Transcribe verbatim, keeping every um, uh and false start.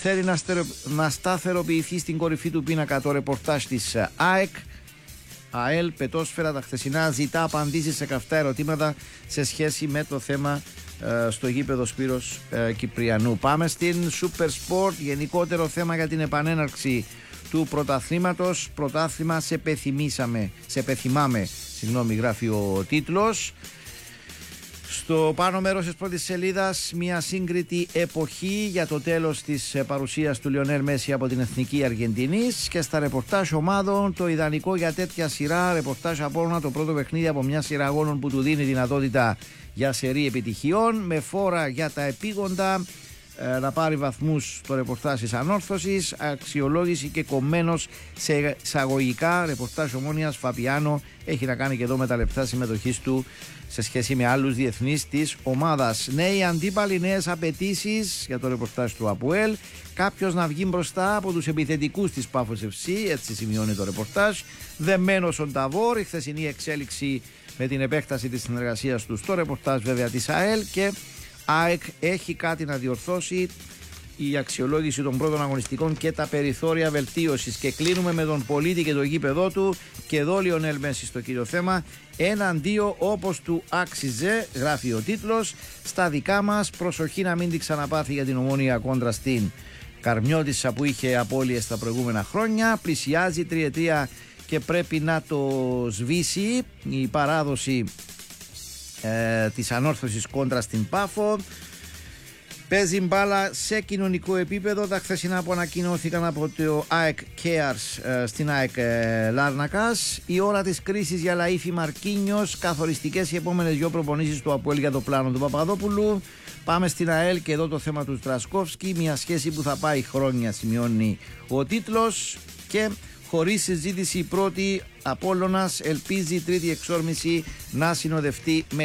θέλει να, στερε... να σταθεροποιηθεί στην κορυφή του πίνακα το ρεπορτάζ της ΑΕΚ. ΑΕΛ, πετόσφαιρα, τα χθεσινά, ζητά απαντήσεις σε καυτά ερωτήματα σε σχέση με το θέμα ε, στο γήπεδο Σπύρος ε, Κυπριανού. Πάμε στην Super Sport, γενικότερο θέμα για την επανέναρξη του πρωταθλήματος. Πρωτάθλημα σε πεθυμίσαμε, σε πεθυμάμε, συγγνώμη, γράφει ο τίτλος. Στο πάνω μέρος της πρώτης σελίδας, μια σύγκριτη εποχή για το τέλος της παρουσίας του Λιονέλ Μέση από την Εθνική Αργεντινής, και στα ρεπορτάζ ομάδων το ιδανικό για τέτοια σειρά. Ρεπορτάζ Απόλλωνα, το πρώτο παιχνίδι από μια σειρά αγώνων που του δίνει δυνατότητα για σερί επιτυχιών, με φόρα για τα επίγοντα, ε, να πάρει βαθμούς το ρεπορτάζ της Ανόρθωσης, αξιολόγηση και κομμένος σε εισαγωγικά. Ρεπορτάζ Ομόνοιας Φαπιάνο, έχει να κάνει και εδώ με τα λεπτά συμμετοχής του σε σχέση με άλλους διεθνείς της ομάδας. Νέοι αντίπαλοι, νέες απαιτήσεις για το ρεπορτάζ του ΑΠΟΕΛ. Κάποιος να βγει μπροστά από τους επιθετικούς της Πάφος εφ σι, έτσι σημειώνει το ρεπορτάζ. Δεμένος ο Νταβόρ, η χθεσινή εξέλιξη με την επέκταση της συνεργασίας του στο ρεπορτάζ βέβαια της ΑΕΛ. Και ΑΕΚ έχει κάτι να διορθώσει, η αξιολόγηση των πρώτων αγωνιστικών και τα περιθώρια βελτίωσης. Και κλείνουμε με τον πολίτη και το γήπεδό του, και εδώ Λιονέλ Μέση στο κύριο θέμα. Έναν δύο όπως του άξιζε, γράφει ο τίτλος. Στα δικά μας, προσοχή να μην την ξαναπάθει για την Ομόνια κόντρα στην Καρμιώτισσα που είχε απώλειες τα προηγούμενα χρόνια. Πλησιάζει τριετία και πρέπει να το σβήσει η παράδοση ε, της Ανόρθωσης κόντρα στην Πάφο. Παίζει μπάλα σε κοινωνικό επίπεδο. Τα χθεσινά που ανακοινώθηκαν από το ΑΕΚ Cares ε, στην ΑΕΚ ε, Λάρνακας. Η ώρα της κρίσης για Λαΐφη Μαρκίνιος. Καθοριστικές οι επόμενες δύο προπονήσεις του ΑΠΟΕΛ για το πλάνο του Παπαδόπουλου. Πάμε στην ΑΕΛ και εδώ το θέμα του Στρασκόφσκι. Μια σχέση που θα πάει χρόνια, σημειώνει ο τίτλος. Και χωρίς συζήτηση η πρώτη, Απόλλωνας ελπίζει η τρίτη εξόρμηση να συνοδευτεί με